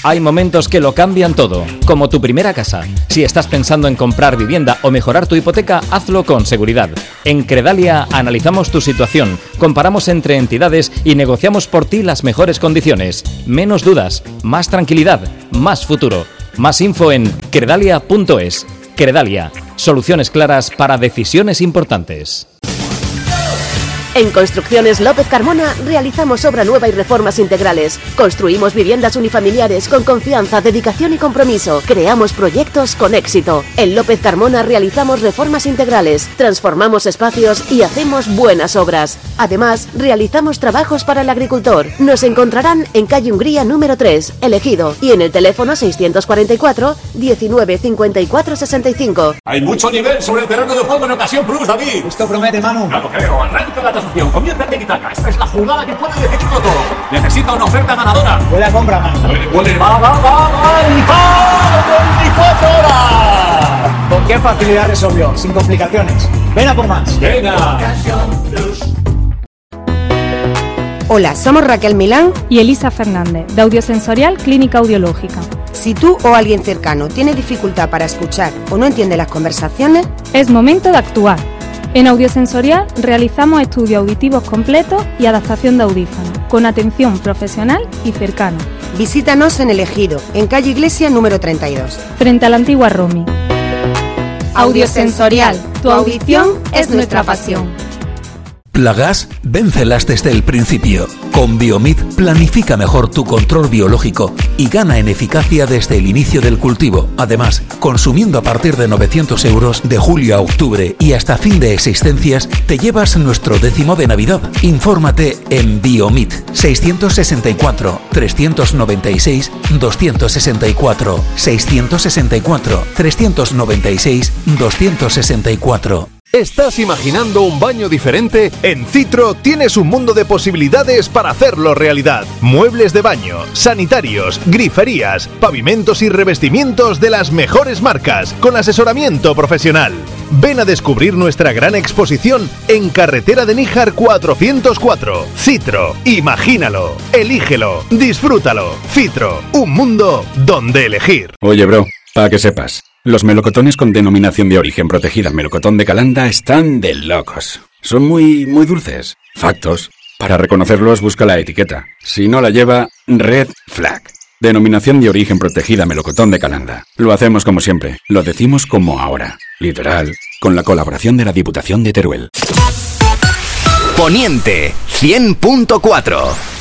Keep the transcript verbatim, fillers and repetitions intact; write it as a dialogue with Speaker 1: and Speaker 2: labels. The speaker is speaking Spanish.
Speaker 1: Hay momentos que lo cambian todo, como tu primera casa. Si estás pensando en comprar vivienda o mejorar tu hipoteca, hazlo con seguridad. En Credalia analizamos tu situación, comparamos entre entidades y negociamos por ti las mejores condiciones. Menos dudas, más tranquilidad, más futuro. Más info en credalia punto es. Credalia, soluciones claras para decisiones importantes.
Speaker 2: En Construcciones López Carmona realizamos obra nueva y reformas integrales. Construimos viviendas unifamiliares con confianza, dedicación y compromiso. Creamos proyectos con éxito. En López Carmona realizamos reformas integrales, transformamos espacios y hacemos buenas obras. Además, realizamos trabajos para el agricultor. Nos encontrarán en calle Hungría número tres, El Ejido, y en el teléfono seiscientos cuarenta y cuatro, diecinueve, cincuenta y cuatro, sesenta y cinco.
Speaker 3: Hay mucho nivel sobre el terreno de juego en Ocasión Plus, David.
Speaker 4: Esto promete, Manu.
Speaker 3: No lo creo, arranca la tasación. Comienza el tiki-taka. Esta es la jugada que puede decidirlo todo. Necesita una oferta ganadora.
Speaker 4: Buena compra, Manu.
Speaker 3: Puede, puede, va, va, va, va, va, veinticuatro horas.
Speaker 4: ¿Con qué facilidad resolvió? Sin complicaciones. Ven a por más.
Speaker 3: Venga.
Speaker 5: Hola, somos Raquel Milán
Speaker 6: y Elisa Fernández, de Audiosensorial Clínica Audiológica.
Speaker 5: Si tú o alguien cercano tiene dificultad para escuchar o no entiende las conversaciones,
Speaker 6: es momento de actuar. En Audiosensorial realizamos estudios auditivos completos y adaptación de audífonos, con atención profesional y cercana.
Speaker 5: Visítanos en El Ejido, en calle Iglesia número treinta y dos.
Speaker 6: Frente a la antigua Romi. Audiosensorial, tu audición es nuestra pasión.
Speaker 7: Plagas, véncelas desde el principio. Con Biomid planifica mejor tu control biológico y gana en eficacia desde el inicio del cultivo. Además, consumiendo a partir de novecientos euros de julio a octubre y hasta fin de existencias, te llevas nuestro décimo de Navidad. Infórmate en Biomid seiscientos sesenta y cuatro, trescientos noventa y seis, doscientos sesenta y cuatro, seiscientos sesenta y cuatro, trescientos noventa y seis, doscientos sesenta y cuatro.
Speaker 8: ¿Estás imaginando un baño diferente? En Citro tienes un mundo de posibilidades para hacerlo realidad. Muebles de baño, sanitarios, griferías, pavimentos y revestimientos de las mejores marcas, con asesoramiento profesional. Ven a descubrir nuestra gran exposición en Carretera de Níjar cuatrocientos cuatro. Citro, imagínalo, elígelo, disfrútalo. Citro, un mundo donde elegir.
Speaker 9: Oye, bro, para que sepas, los melocotones con denominación de origen protegida melocotón de Calanda están de locos. Son muy, muy dulces. Factos. Para reconocerlos busca la etiqueta. Si no la lleva, red flag. Denominación de origen protegida melocotón de Calanda. Lo hacemos como siempre. Lo decimos como ahora. Literal. Con la colaboración de la Diputación de Teruel.
Speaker 10: Poniente cien punto cuatro.